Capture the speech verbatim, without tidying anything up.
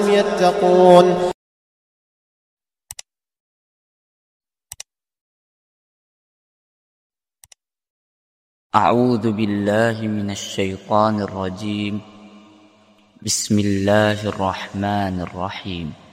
يتقون. أعوذ بالله من الشيطان الرجيم. بسم الله الرحمن الرحيم.